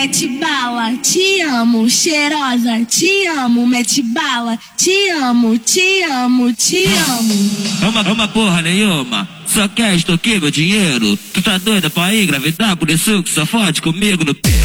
mete bala, te amo, cheirosa, te amo, mete bala, te amo, te amo, te amo. Uma porra nenhuma, só quer extorquir meu dinheiro. Tu tá doida pra engravidar, por isso que só fode comigo no